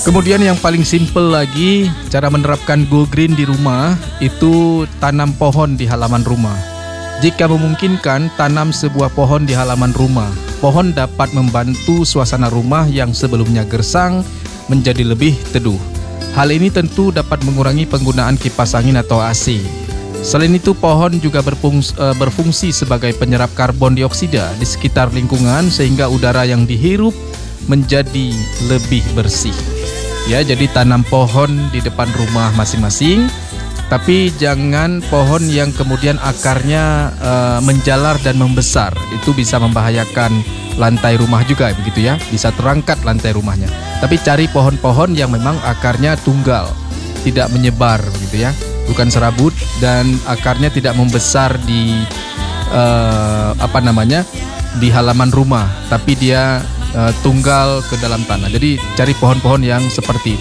Kemudian yang paling simple lagi, cara menerapkan go green di rumah itu tanam pohon di halaman rumah. Jika memungkinkan, tanam sebuah pohon di halaman rumah. Pohon dapat membantu suasana rumah yang sebelumnya gersang menjadi lebih teduh. Hal ini tentu dapat mengurangi penggunaan kipas angin atau AC. Selain itu, pohon juga berfungsi sebagai penyerap karbon dioksida di sekitar lingkungan sehingga udara yang dihirup menjadi lebih bersih. Ya, jadi tanam pohon di depan rumah masing-masing, tapi jangan pohon yang kemudian akarnya menjalar dan membesar. Itu bisa membahayakan lantai rumah juga, begitu ya. Bisa terangkat lantai rumahnya. Tapi cari pohon-pohon yang memang akarnya tunggal, tidak menyebar, begitu ya. Bukan serabut dan akarnya tidak membesar di di halaman rumah, tapi dia tunggal ke dalam tanah. Jadi cari pohon-pohon yang seperti itu.